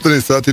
14 sati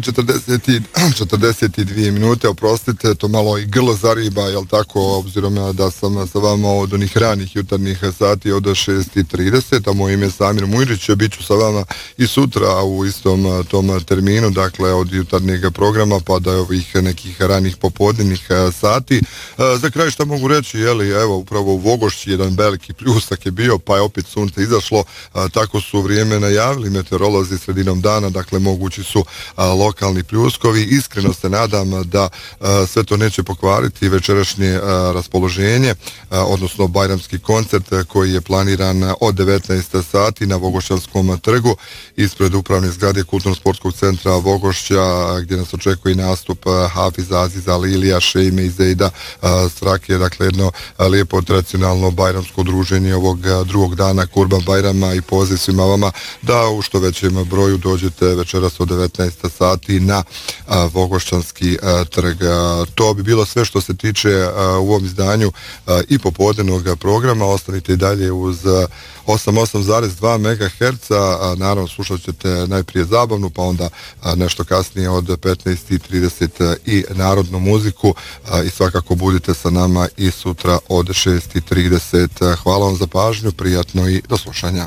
42 minute, oprostite, to malo i grlo zariba, jel tako, obzirom da sam sa vama od onih ranih jutarnjih sati od 6:30, a moje ime je Samir Mujrić, bit ću sa vama i sutra u istom tom terminu, dakle od jutarnjeg programa pa do ovih nekih ranih popodnevnih sati. Za kraj što mogu reći, jeli, evo, upravo u Vogošći jedan veliki pljusak je bio, pa je opet sunce izašlo, tako su vrijeme najavili meteorolozi sredinom dana, dakle mogući su lokalni pljuskovi. Iskreno se nadam da sve to neće pokvariti večerašnje raspoloženje, odnosno bajramski koncert koji je planiran od 19 sati na Vogošćanskom trgu ispred upravne zgrade Kulturno-sportskog centra Vogošća, gdje nas očekuje nastup Hafiza, Aziza, Lilija, Šejme i Zejda Strake, dakle jedno lijepo tradicionalno bajramsko druženje ovog drugog dana Kurban Bajrama i poziv svima vama da u što većem broju dođete večeras od 19 sati na Vogošćanski trg. To bi bilo sve što se tiče u ovom izdanju i popodnevnog programa. Ostanite i dalje uz 88,2 MHz, naravno slušat ćete najprije zabavnu, pa onda nešto kasnije od 15:30 i narodnu muziku i svakako budite sa nama i sutra od 6:30. Hvala vam za pažnju, prijatno i do slušanja.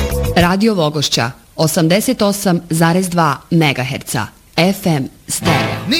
Radio Vogošća 88,2 MHz FM stereo.